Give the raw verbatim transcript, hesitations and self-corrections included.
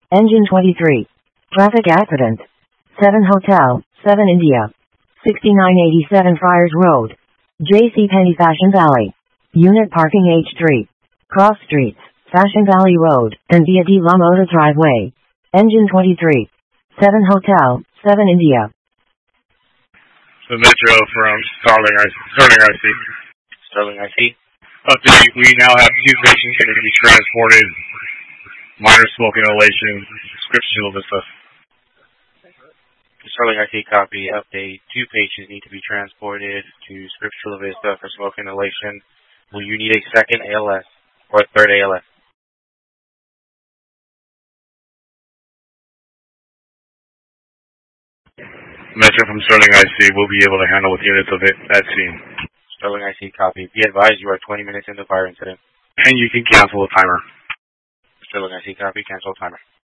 Engine twenty-three. Traffic accident. seven Hotel, seven India. sixty-nine eighty-seven Friars Road. J C Penney Fashion Valley. Unit parking H three. Cross Streets, Fashion Valley Road, and Via di La Moda Driveway. Engine twenty-three. seven Hotel, seven India. The Metro from Sterling, Sterling I C. Sterling I C. Update, we now have two patients that can be transported. Minor smoke inhalation, description of the stuff. Sterling I C copy, update. Two patients need to be transported to Scripps Chula Vista for smoke inhalation. Will you need a second A L S or a third A L S? Metro from Sterling I C will be able to handle with units of it at scene. Sterling I C copy. Be advised you are twenty minutes into fire incident. And you can cancel the timer. Sterling I C copy, cancel timer.